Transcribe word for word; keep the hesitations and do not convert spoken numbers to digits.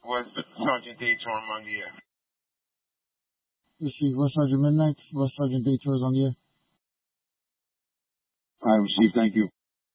West Sergeant Daytor on the air. Receive West Sergeant Midnight. West Sergeant Daytor is on the air. I received. Thank you.